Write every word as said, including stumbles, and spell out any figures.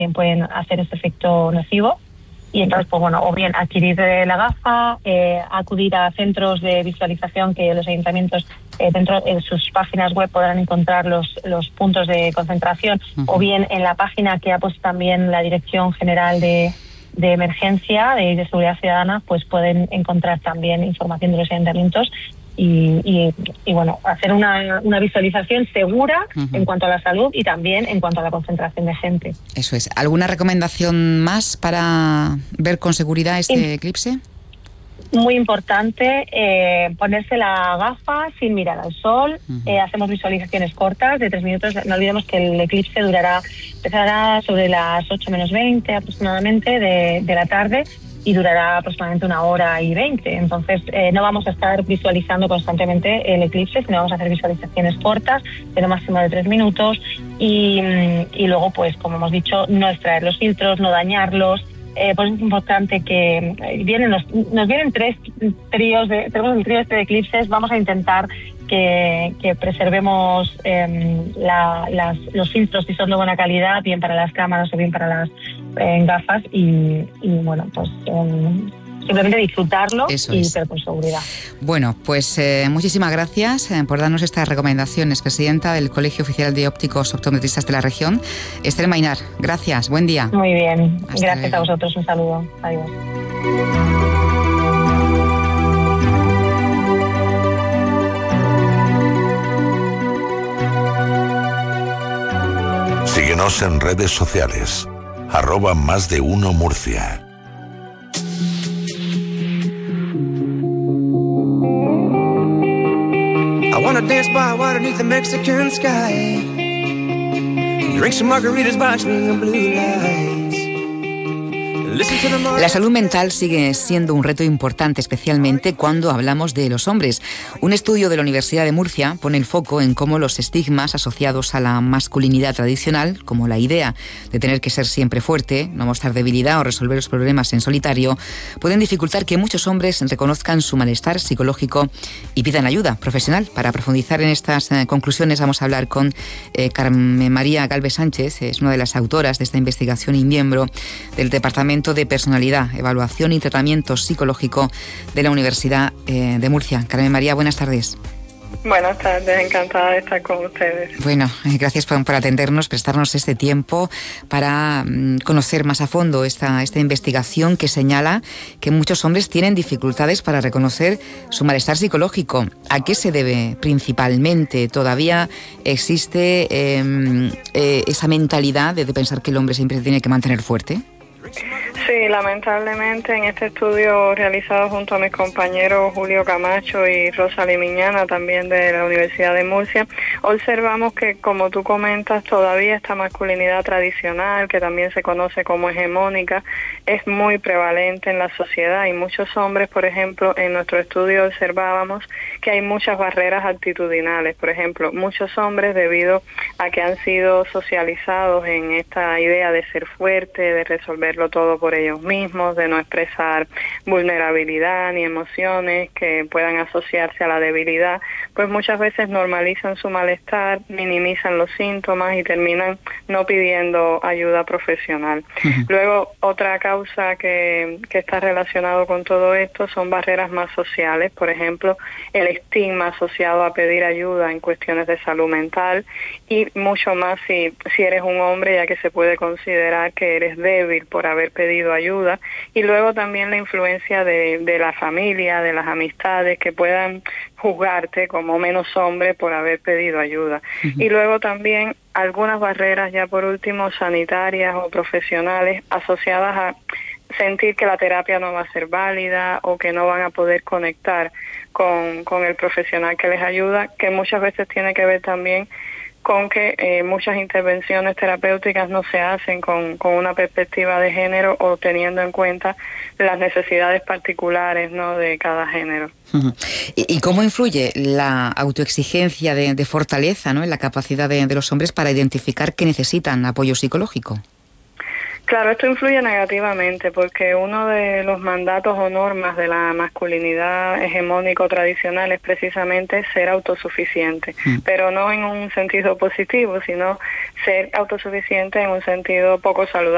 también pueden hacer este efecto nocivo. Y entonces, pues bueno, o bien adquirir la gafa, eh, acudir a centros de visualización que los ayuntamientos eh, dentro de sus páginas web podrán encontrar los, los puntos de concentración, uh-huh. o bien en la página que ha puesto también la Dirección General de, de Emergencia de, de Seguridad Ciudadana, pues pueden encontrar también información de los ayuntamientos. Y, y, y bueno, hacer una, una visualización segura uh-huh. en cuanto a la salud y también en cuanto a la concentración de gente. Eso es. ¿Alguna recomendación más para ver con seguridad este sí. eclipse? Muy importante, eh, ponerse la gafa sin mirar al sol. Uh-huh. Eh, hacemos visualizaciones cortas de tres minutos. No olvidemos que el eclipse durará, empezará sobre las ocho menos veinte aproximadamente de, de la tarde, y durará aproximadamente una hora y veinte. Entonces, eh, no vamos a estar visualizando constantemente el eclipse, sino vamos a hacer visualizaciones cortas, de no máximo de tres minutos, y, y luego, pues, como hemos dicho, no extraer los filtros, no dañarlos. Eh, pues es importante que vienen los, nos vienen tres tríos, de, tenemos el trío este de eclipses, vamos a intentar que, que preservemos eh, la, las, los filtros si son de buena calidad, bien para las cámaras o bien para las eh, gafas, y, y bueno, pues eh, simplemente disfrutarlo. Eso y pero con seguridad. Bueno, pues eh, muchísimas gracias eh, por darnos estas recomendaciones, presidenta del Colegio Oficial de Ópticos Optometristas de la región, Esther Mainar. Gracias, buen día. Muy bien, hasta gracias luego. A vosotros, un saludo, adiós. Síguenos en redes sociales, arroba más de uno Murcia. I wanna dance by water beneath the Mexican sky, drink some margaritas by swinging blue lights. La salud mental sigue siendo un reto importante, especialmente cuando hablamos de los hombres. Un estudio de la Universidad de Murcia pone el foco en cómo los estigmas asociados a la masculinidad tradicional, como la idea de tener que ser siempre fuerte, no mostrar debilidad o resolver los problemas en solitario, pueden dificultar que muchos hombres reconozcan su malestar psicológico y pidan ayuda profesional. Para profundizar en estas eh, conclusiones vamos a hablar con eh, Carmen María Galvez Sánchez, es una de las autoras de esta investigación y miembro del Departamento de Personalidad, Evaluación y Tratamiento Psicológico de la Universidad eh, de Murcia. Carmen María, buenas tardes. Buenas tardes, encantada de estar con ustedes. Bueno, eh, gracias por, por atendernos, prestarnos este tiempo para mm, conocer más a fondo esta, esta investigación que señala que muchos hombres tienen dificultades para reconocer su malestar psicológico. ¿A qué se debe principalmente? ¿Todavía existe eh, eh, esa mentalidad de, de pensar que el hombre siempre se tiene que mantener fuerte? Sí, lamentablemente en este estudio realizado junto a mis compañeros Julio Camacho y Rosa Limiñana, también de la Universidad de Murcia, observamos que, como tú comentas, todavía esta masculinidad tradicional, que también se conoce como hegemónica, es muy prevalente en la sociedad, y muchos hombres, por ejemplo, en nuestro estudio observábamos que hay muchas barreras actitudinales. Por ejemplo, muchos hombres, debido a que han sido socializados en esta idea de ser fuerte, de resolverlo todo por ellos mismos, de no expresar vulnerabilidad ni emociones que puedan asociarse a la debilidad, pues muchas veces normalizan su malestar, minimizan los síntomas y terminan no pidiendo ayuda profesional. Uh-huh. Luego, otra causa que, que está relacionado con todo esto son barreras más sociales. Por ejemplo, el estigma asociado a pedir ayuda en cuestiones de salud mental, y mucho más si, si eres un hombre, ya que se puede considerar que eres débil por haber pedido ayuda. Y luego también la influencia de, de la familia, de las amistades, que puedan juzgarte como menos hombre por haber pedido ayuda. Uh-huh. Y luego también algunas barreras, ya por último, sanitarias o profesionales, asociadas a sentir que la terapia no va a ser válida o que no van a poder conectar con, con el profesional que les ayuda, que muchas veces tiene que ver también con que eh, muchas intervenciones terapéuticas no se hacen con, con una perspectiva de género o teniendo en cuenta las necesidades particulares, ¿no?, de cada género. Uh-huh. ¿Y, ¿Y cómo influye la autoexigencia de, de fortaleza, ¿no?, en la capacidad de, de los hombres para identificar que necesitan apoyo psicológico? Claro, esto influye negativamente porque uno de los mandatos o normas de la masculinidad hegemónico tradicional es precisamente ser autosuficiente, mm. pero no en un sentido positivo, sino ser autosuficiente en un sentido poco saludable.